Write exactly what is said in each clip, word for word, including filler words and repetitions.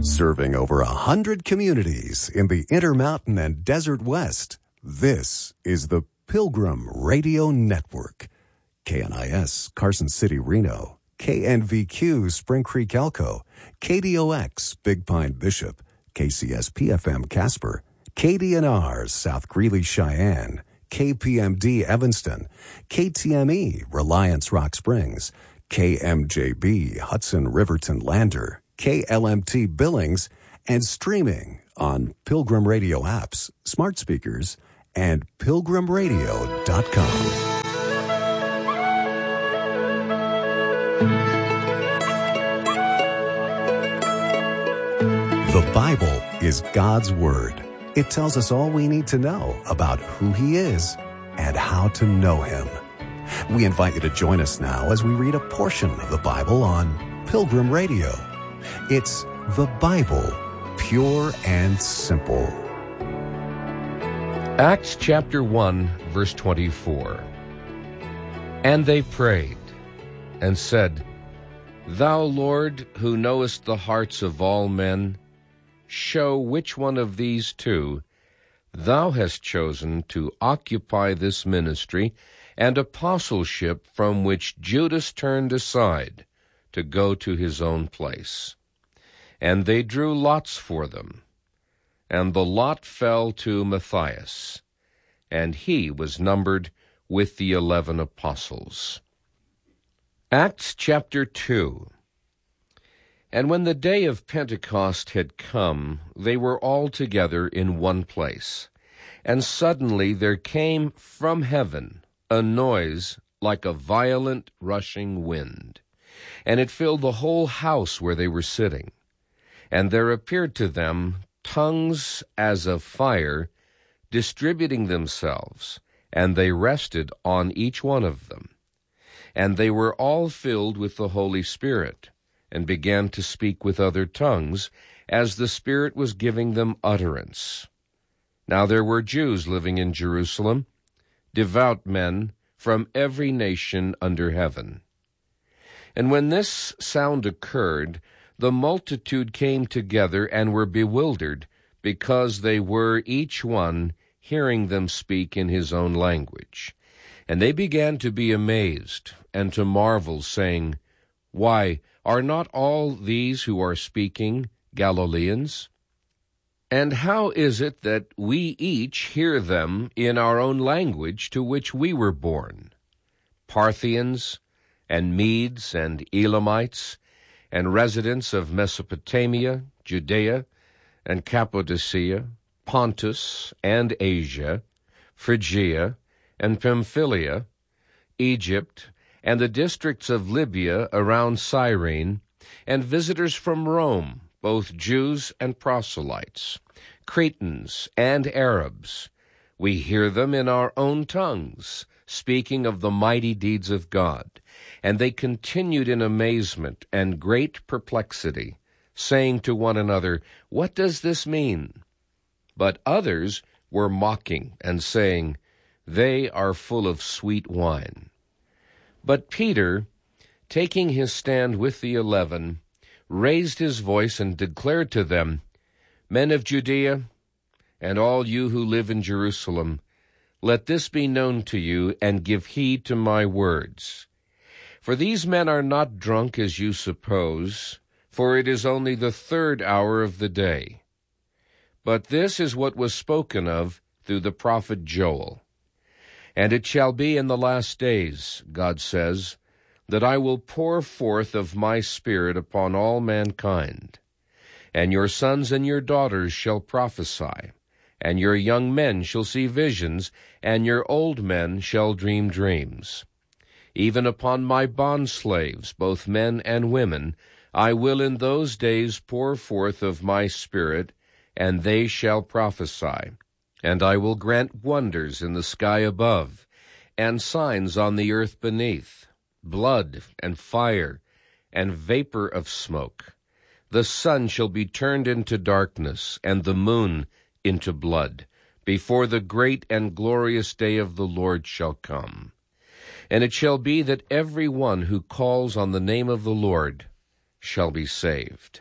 Serving over a hundred communities in the Intermountain and Desert West, this is the Pilgrim Radio Network. K N I S, Carson City, Reno. K N V Q, Spring Creek, Elko. K D O X, Big Pine, Bishop. K C S P F M, Casper. K D N R, South Greeley, Cheyenne. K P M D, Evanston. K T M E, Reliance, Rock Springs. K M J B, Hudson, Riverton, Lander. K L M T, Billings, and streaming on Pilgrim Radio apps, smart speakers, and pilgrim radio dot com. The Bible is God's Word. It tells us all we need to know about who He is and how to know Him. We invite you to join us now as we read a portion of the Bible on Pilgrim Radio. It's the Bible, pure and simple. Acts chapter one, verse twenty-four. And they prayed and said, Thou, Lord, who knowest the hearts of all men, show which one of these two thou hast chosen to occupy this ministry and apostleship from which Judas turned aside to go to his own place. And they drew lots for them, and the lot fell to Matthias, and he was numbered with the eleven apostles. Acts chapter two. And when the day of Pentecost had come, they were all together in one place. And suddenly there came from heaven a noise like a violent rushing wind, and it filled the whole house where they were sitting. And there appeared to them tongues as of fire, distributing themselves, and they rested on each one of them. And they were all filled with the Holy Spirit, and began to speak with other tongues, as the Spirit was giving them utterance. Now there were Jews living in Jerusalem, devout men from every nation under heaven. And when this sound occurred, the multitude came together and were bewildered, because they were each one hearing them speak in his own language. And they began to be amazed and to marvel, saying, Why, are not all these who are speaking Galileans? And how is it that we each hear them in our own language to which we were born? Parthians, and Medes, and Elamites, and residents of Mesopotamia, Judea, and Cappadocia, Pontus, and Asia, Phrygia, and Pamphylia, Egypt, and the districts of Libya around Cyrene, and visitors from Rome, both Jews and proselytes, Cretans and Arabs. We hear them in our own tongues, speaking of the mighty deeds of God. And they continued in amazement and great perplexity, saying to one another, What does this mean? But others were mocking and saying, They are full of sweet wine. But Peter, taking his stand with the eleven, raised his voice and declared to them, Men of Judea, and all you who live in Jerusalem, let this be known to you, and give heed to my words. For these men are not drunk as you suppose, for it is only the third hour of the day. But this is what was spoken of through the prophet Joel. And it shall be in the last days, God says, that I will pour forth of my Spirit upon all mankind. And your sons and your daughters shall prophesy, and your young men shall see visions, and your old men shall dream dreams. Even upon my bondslaves, both men and women, I will in those days pour forth of my Spirit, and they shall prophesy. And I will grant wonders in the sky above, and signs on the earth beneath, blood and fire, and vapor of smoke. The sun shall be turned into darkness, and the moon into blood, before the great and glorious day of the Lord shall come. And it shall be that every one who calls on the name of the Lord shall be saved.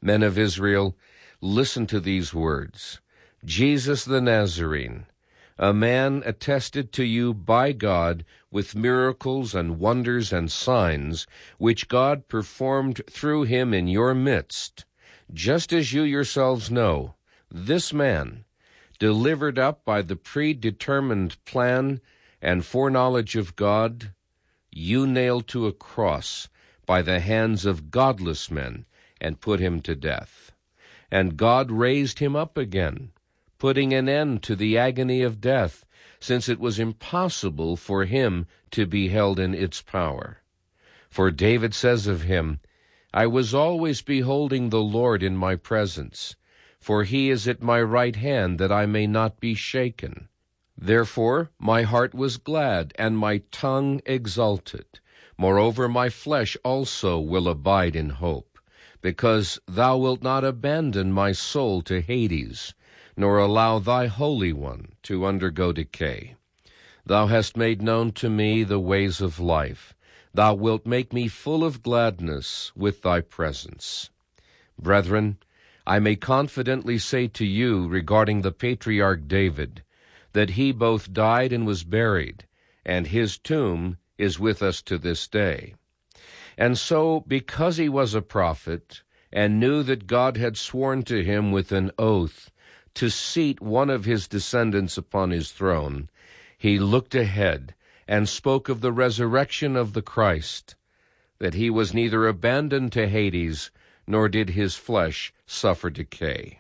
Men of Israel, listen to these words. Jesus the Nazarene, a man attested to you by God with miracles and wonders and signs, which God performed through him in your midst, just as you yourselves know, this man, delivered up by the predetermined plan and foreknowledge of God, you nailed to a cross by the hands of godless men, and put him to death. And God raised him up again, putting an end to the agony of death, since it was impossible for him to be held in its power. For David says of him, I was always beholding the Lord in my presence, for he is at my right hand, that I may not be shaken. Therefore my heart was glad, and my tongue exulted. Moreover, my flesh also will abide in hope, because thou wilt not abandon my soul to Hades, nor allow thy Holy One to undergo decay. Thou hast made known to me the ways of life. Thou wilt make me full of gladness with thy presence. Brethren, I may confidently say to you regarding the patriarch David, that he both died and was buried, and his tomb is with us to this day. And so, because he was a prophet, and knew that God had sworn to him with an oath to seat one of his descendants upon his throne, he looked ahead and spoke of the resurrection of the Christ, that he was neither abandoned to Hades, nor did his flesh suffer decay.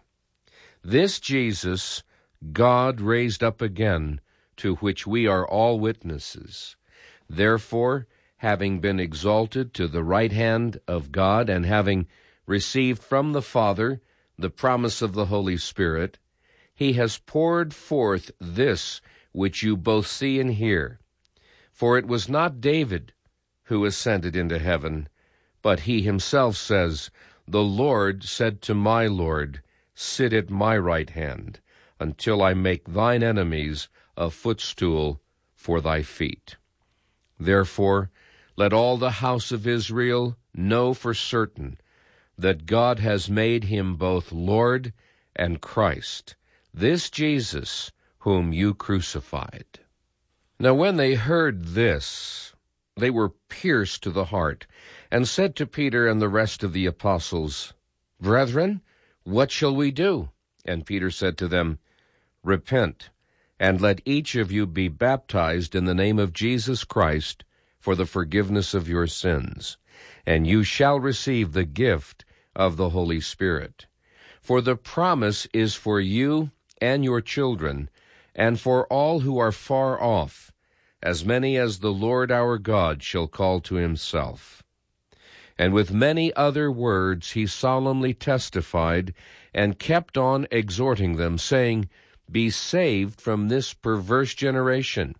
This Jesus God raised up again, to which we are all witnesses. Therefore, having been exalted to the right hand of God, and having received from the Father the promise of the Holy Spirit, he has poured forth this which you both see and hear. For it was not David who ascended into heaven, but he himself says, The Lord said to my Lord, Sit at my right hand, until I make thine enemies a footstool for thy feet. Therefore, let all the house of Israel know for certain that God has made him both Lord and Christ, this Jesus whom you crucified. Now when they heard this, they were pierced to the heart, and said to Peter and the rest of the apostles, Brethren, what shall we do? And Peter said to them, Repent, and let each of you be baptized in the name of Jesus Christ for the forgiveness of your sins, and you shall receive the gift of the Holy Spirit. For the promise is for you and your children, and for all who are far off, as many as the Lord our God shall call to himself. And with many other words he solemnly testified, and kept on exhorting them, saying, Be saved from this perverse generation.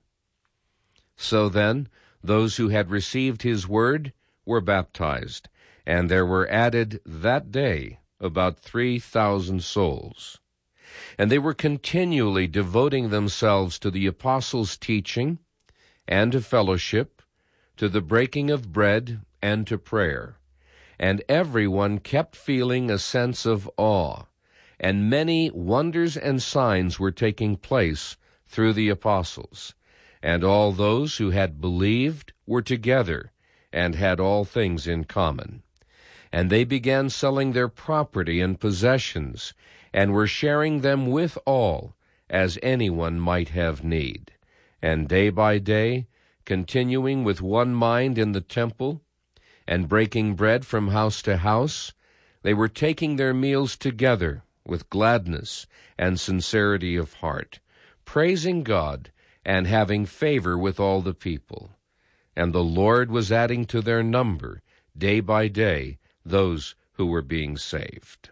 So then, those who had received his word were baptized, and there were added that day about three thousand souls. And they were continually devoting themselves to the apostles' teaching, and to fellowship, to the breaking of bread, and to prayer. And everyone kept feeling a sense of awe, and many wonders and signs were taking place through the apostles. And all those who had believed were together, and had all things in common. And they began selling their property and possessions, and were sharing them with all, as anyone might have need. And day by day, continuing with one mind in the temple, and breaking bread from house to house, they were taking their meals together with gladness and sincerity of heart, praising God and having favor with all the people. And the Lord was adding to their number, day by day, those who were being saved.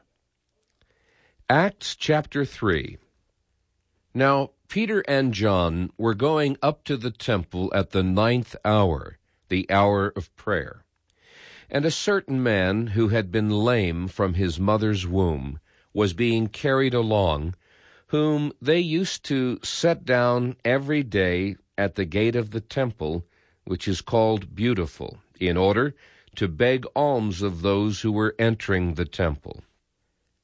Acts chapter three. Now Peter and John were going up to the temple at the ninth hour, the hour of prayer. And a certain man who had been lame from his mother's womb was being carried along, whom they used to set down every day at the gate of the temple, which is called Beautiful, in order to beg alms of those who were entering the temple.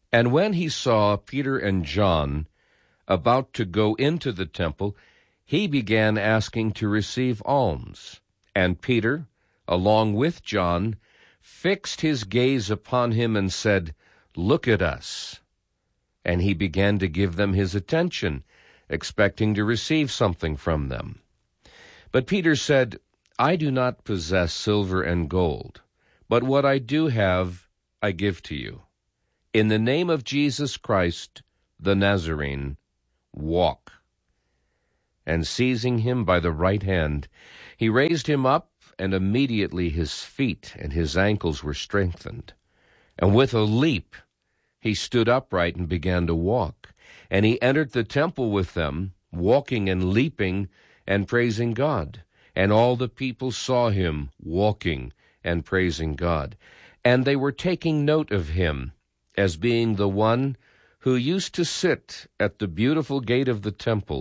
And when he saw Peter and John about to go into the temple, he began asking to receive alms. And Peter, along with John, fixed his gaze upon him and said, "Look at us." And he began to give them his attention, expecting to receive something from them. But Peter said, "I do not possess silver and gold, but what I do have I give to you. In the name of Jesus Christ, the Nazarene, walk." And seizing him by the right hand, he raised him up, and immediately his feet and his ankles were strengthened. And with a leap he stood upright and began to walk. And he entered the temple with them, walking and leaping and praising God. And all the people saw him walking and praising God. And they were taking note of him as being the one who used to sit at the beautiful gate of the temple,